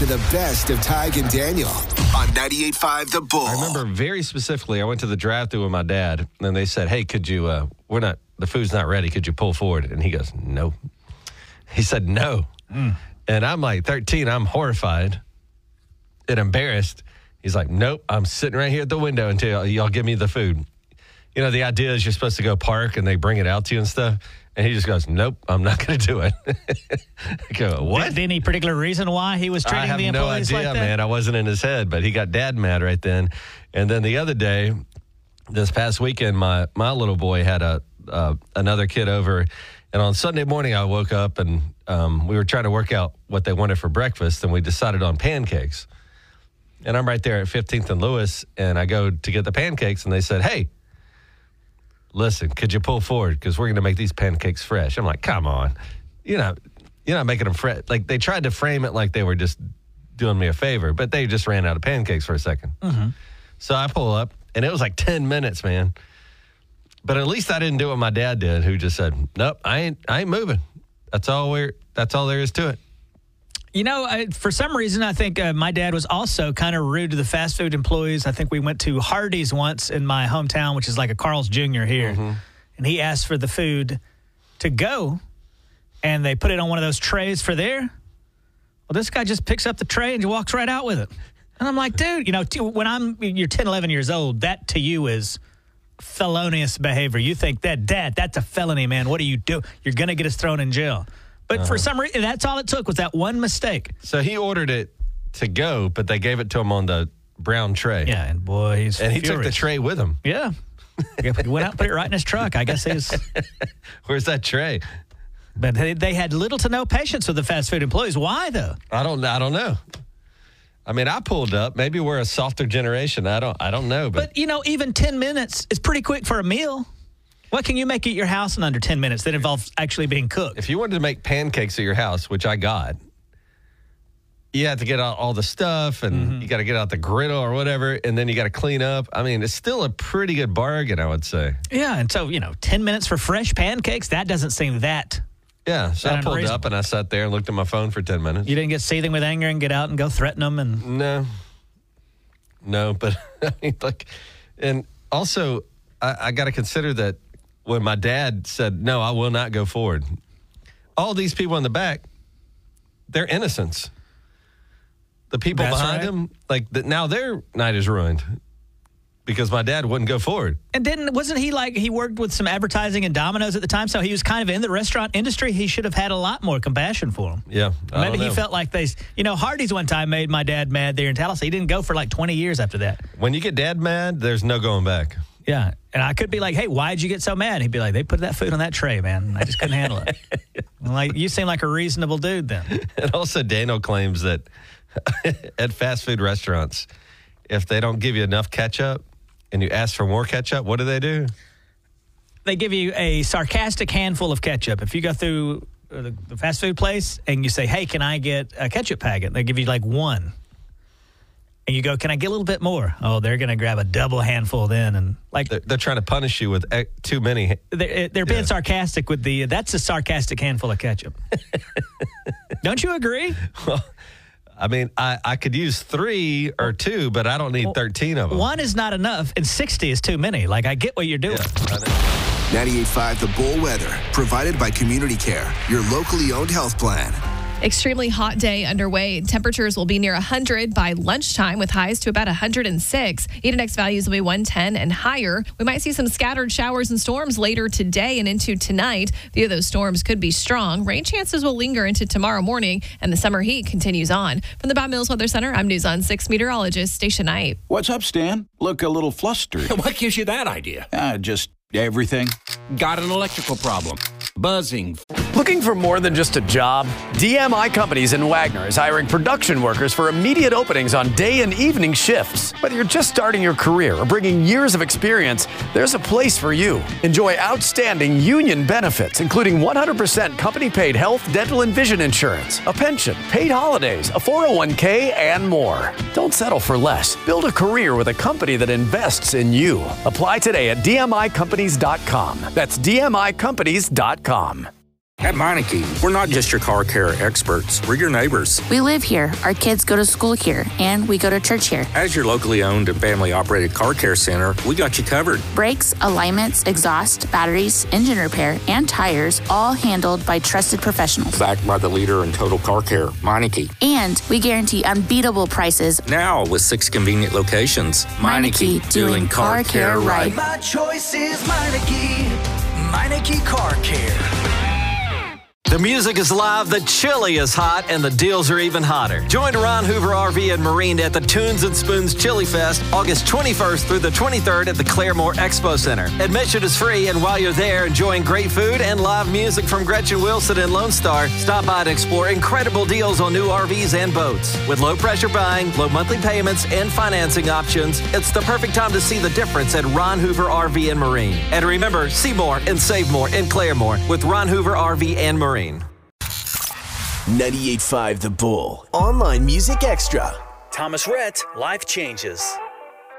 to the best of Tig and Daniel on 98.5 The Bull. I remember very specifically, I went to the drive-thru with my dad, and they said, hey, could you, the food's not ready. Could you pull forward? And he goes, no. He said, no. And I'm like 13. I'm horrified and embarrassed. He's like, nope, I'm sitting right here at the window until y'all give me the food. You know, the idea is you're supposed to go park and they bring it out to you and stuff. And he just goes, nope, I'm not going to do it. I go, what? Any particular reason why he was treating the employees like that? I have no idea, man. I wasn't in his head, but he got dad mad right then. And then the other day, this past weekend, my little boy had another kid over. And on Sunday morning, I woke up and we were trying to work out what they wanted for breakfast. And we decided on pancakes. And I'm right there at 15th and Lewis. And I go to get the pancakes. And they said, hey, listen, could you pull forward? Because we're going to make these pancakes fresh. I'm like, come on. You're not making them fresh. Like, they tried to frame it like they were just doing me a favor, but they just ran out of pancakes for a second. Mm-hmm. So I pull up, and it was like 10 minutes, man. But at least I didn't do what my dad did, who just said, nope, I ain't moving. That's all there is to it. You know, for some reason, I think my dad was also kind of rude to the fast food employees. I think we went to Hardee's once in my hometown, which is like a Carl's Jr. here. Mm-hmm. And he asked for the food to go, and they put it on one of those trays for there. Well, this guy just picks up the tray and walks right out with it. And I'm like, dude, you know, when you're 10, 11 years old, that to you is felonious behavior. You think that's a felony, man. What do you do? You're going to get us thrown in jail. But for some reason, that's all it took was that one mistake. So he ordered it to go, but they gave it to him on the brown tray. Yeah, and boy, he's And he furious. took the tray with him. Yeah. He went out and put it right in his truck. I guess he's... Where's that tray? But they had little to no patience with the fast food employees. Why, though? I don't know. I mean, I pulled up. Maybe we're a softer generation. I don't know. But, you know, even 10 minutes is pretty quick for a meal. What can you make at your house in under 10 minutes that involves actually being cooked? If you wanted to make pancakes at your house, which I got, you have to get out all the stuff, and you got to get out the griddle or whatever, and then you got to clean up. I mean, it's still a pretty good bargain, I would say. Yeah, and so, 10 minutes for fresh pancakes, that doesn't seem that. Yeah, so I pulled up and I sat there and looked at my phone for 10 minutes. You didn't get seething with anger and get out and go threaten them? No, but I mean, and also I got to consider that when my dad said, no, I will not go forward, all these people in the back, they're innocents. The people behind him, now their night is ruined because my dad wouldn't go forward. And wasn't he he worked with some advertising and Domino's at the time, so he was kind of in the restaurant industry. He should have had a lot more compassion for him. Yeah. Maybe he felt like Hardee's one time made my dad mad there in Tallahassee. He didn't go for 20 years after that. When you get dad mad, there's no going back. Yeah, and I could be like, hey, why'd you get so mad? He'd be like, they put that food on that tray, man. I just couldn't handle it. You seem like a reasonable dude then. And also Daniel claims that at fast food restaurants, if they don't give you enough ketchup and you ask for more ketchup, what do? They give you a sarcastic handful of ketchup. If you go through the fast food place and you say, hey, can I get a ketchup packet? They give you one. And you go, can I get a little bit more? Oh, they're going to grab a double handful then. And they're trying to punish you with too many. They're being sarcastic with that's a sarcastic handful of ketchup. Don't you agree? Well, I mean, I could use 3 or 2, but I don't need 13 of them. 1 is not enough, and 60 is too many. I get what you're doing. Yeah, 98.5 The Bull weather, provided by Community Care, your locally owned health plan. Extremely hot day underway. Temperatures will be near 100 by lunchtime with highs to about 106. EDX values will be 110 and higher. We might see some scattered showers and storms later today and into tonight. A few of those storms could be strong. Rain chances will linger into tomorrow morning, and the summer heat continues on. From the Bob Mills Weather Center, I'm News on 6 meteorologist Stacia Knight. What's up, Stan? Look a little flustered. What gives you that idea? Just everything. Got an electrical problem. Buzzing. Looking for more than just a job? DMI Companies in Wagner is hiring production workers for immediate openings on day and evening shifts. Whether you're just starting your career or bringing years of experience, there's a place for you. Enjoy outstanding union benefits, including 100% company-paid health, dental, and vision insurance, a pension, paid holidays, a 401k, and more. Don't settle for less. Build a career with a company that invests in you. Apply today at dmicompanies.com. That's dmicompanies.com. At Meineke, we're not just your car care experts, we're your neighbors. We live here, our kids go to school here, and we go to church here. As your locally owned and family-operated car care center, we got you covered. Brakes, alignments, exhaust, batteries, engine repair, and tires, all handled by trusted professionals. Backed by the leader in total car care, Meineke. And we guarantee unbeatable prices. Now with 6 convenient locations. Meineke, doing car care right. My choice is Meineke. Meineke Car Care. The music is live, the chili is hot, and the deals are even hotter. Join Ron Hoover RV and Marine at the Tunes and Spoons Chili Fest, August 21st through the 23rd at the Claremore Expo Center. Admission is free, and while you're there enjoying great food and live music from Gretchen Wilson and Lone Star, stop by to explore incredible deals on new RVs and boats. With low-pressure buying, low monthly payments, and financing options, it's the perfect time to see the difference at Ron Hoover RV and Marine. And remember, see more and save more in Claremore with Ron Hoover RV and Marine. 98.5 The Bull. Online Music Extra. Thomas Rhett, Life Changes.